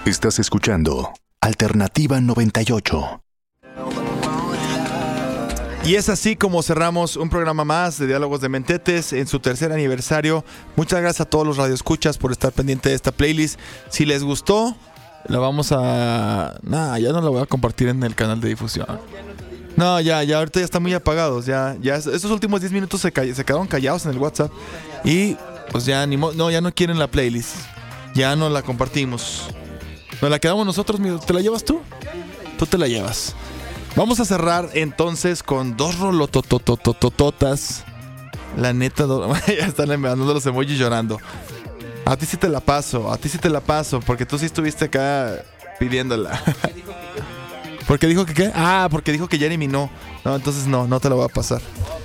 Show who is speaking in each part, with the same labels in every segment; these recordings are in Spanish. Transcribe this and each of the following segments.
Speaker 1: Estás escuchando Alternativa 98.
Speaker 2: Y es así como cerramos un programa más de Diálogos de Mentetes en su tercer aniversario. Muchas gracias a todos los radioescuchas por estar pendiente de esta playlist. Si les gustó, la vamos a... ya no la voy a compartir en el canal de difusión. No, ya ahorita ya están muy apagados. Ya estos últimos 10 minutos se quedaron callados en el WhatsApp. Y pues ya ya no quieren la playlist. Ya no la compartimos. Nos la quedamos nosotros, ¿te la llevas tú? Tú te la llevas. Vamos a cerrar entonces con dos rolototototototas. La neta, ya están mandando los emojis llorando. A ti sí te la paso, porque tú sí estuviste acá pidiéndola. ¿Porque dijo que qué? Porque dijo que Jeremy no. No, entonces no te la voy a pasar.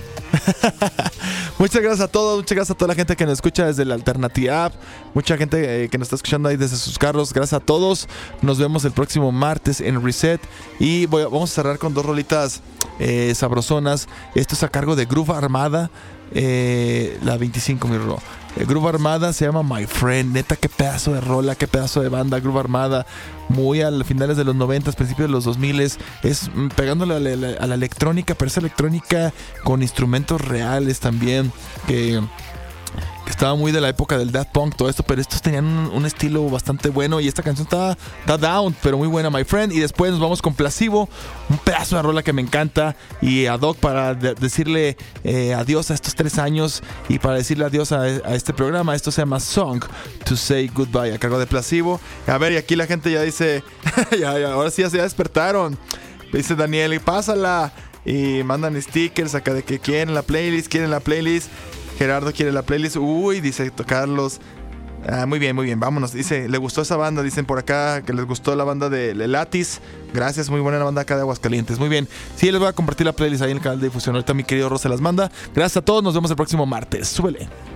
Speaker 2: Muchas gracias a todos, muchas gracias a toda la gente que nos escucha desde la Alternativa App, mucha gente que nos está escuchando ahí desde sus carros. Gracias a todos, nos vemos el próximo martes en Reset. Y vamos a cerrar con dos rolitas sabrosonas. Esto es a cargo de Groove Armada, la 25, mi Ro. Groove Armada se llama My Friend. Neta, qué pedazo de rola, qué pedazo de banda. Groove Armada, muy a finales de los 90, principios de los 2000. Es pegándole a la electrónica, pero esa electrónica con instrumentos reales también, que estaba muy de la época del Daft Punk, todo esto, pero estos tenían un estilo bastante bueno. Y esta canción está down, pero muy buena, My Friend. Y después nos vamos con Placebo, un pedazo de rola que me encanta. Y ad hoc para decirle adiós a estos 3 años y para decirle adiós a este programa. Esto se llama Song to Say Goodbye, a cargo de Placebo. A ver, y aquí la gente ya dice, ahora sí ya se despertaron. Dice Daniel, y pásala. Y mandan stickers acá de que quieren la playlist. Gerardo quiere la playlist. Uy, dice Carlos. Muy bien, vámonos. Dice, le gustó esa banda. Dicen por acá que les gustó la banda de Latis. Gracias, muy buena la banda acá de Aguascalientes. Muy bien. Sí, les voy a compartir la playlist ahí en el canal de difusión. Ahorita mi querido Rosa las manda. Gracias a todos, nos vemos el próximo martes. Súbele.